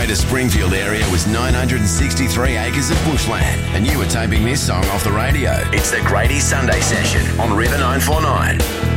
Greater Springfield area was 963 acres of bushland, and you were taping this song off the radio. It's the Grady Sunday Session on River 949.